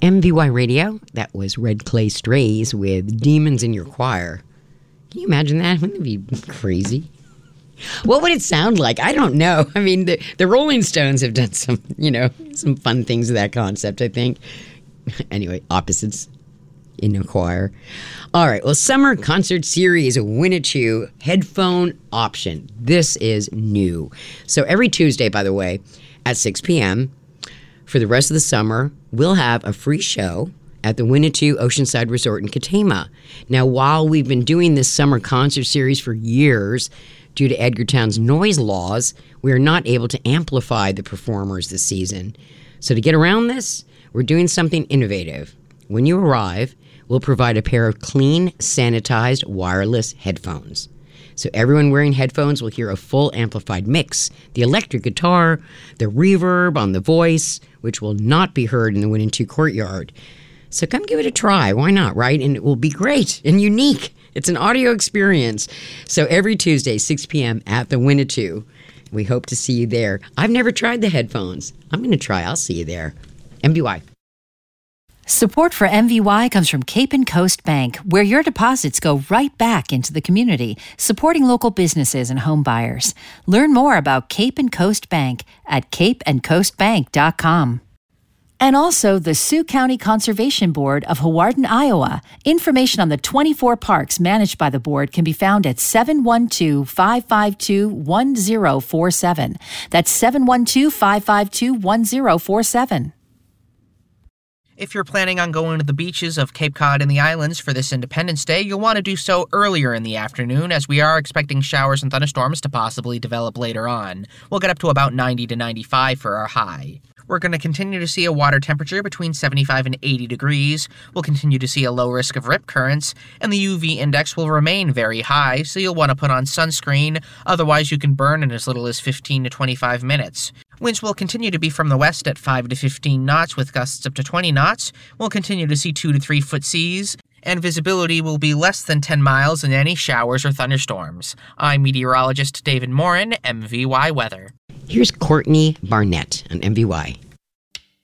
MVY Radio, that was Red Clay Strays with Demons in Your Choir. Can you imagine that? Wouldn't it be crazy? What would it sound like? I don't know. I mean, the Rolling Stones have done some fun things with that concept, I think. Anyway, opposites in a choir. All right, well, Summer Concert Series Winnetou headphone option. This is new. So every Tuesday, by the way, at 6 p.m., for the rest of the summer, we'll have a free show at the Winnetou Oceanside Resort in Katama. Now, while we've been doing this summer concert series for years, due to Edgartown's noise laws, we are not able to amplify the performers this season. So to get around this, we're doing something innovative. When you arrive, we'll provide a pair of clean, sanitized, wireless headphones. So everyone wearing headphones will hear a full amplified mix, the electric guitar, the reverb on the voice, which will not be heard in the Winnetou courtyard. So come give it a try. Why not, right? And it will be great and unique. It's an audio experience. So every Tuesday, 6 p.m. at the Winnetou. We hope to see you there. I've never tried the headphones. I'm going to try. I'll see you there. MVY. Support for MVY comes from Cape and Coast Bank, where your deposits go right back into the community, supporting local businesses and home buyers. Learn more about Cape and Coast Bank at capeandcoastbank.com. And also the Sioux County Conservation Board of Hawarden, Iowa. Information on the 24 parks managed by the board can be found at 712-552-1047. That's 712-552-1047. If you're planning on going to the beaches of Cape Cod and the islands for this Independence Day, you'll want to do so earlier in the afternoon, as we are expecting showers and thunderstorms to possibly develop later on. We'll get up to about 90 to 95 for our high. We're going to continue to see a water temperature between 75 and 80 degrees. We'll continue to see a low risk of rip currents, and the UV index will remain very high, so you'll want to put on sunscreen. Otherwise, you can burn in as little as 15 to 25 minutes. Winds will continue to be from the west at 5 to 15 knots, with gusts up to 20 knots. We'll continue to see 2 to 3 foot seas, and visibility will be less than 10 miles in any showers or thunderstorms. I'm meteorologist David Morin, MVY Weather. Here's Courtney Barnett on MVY.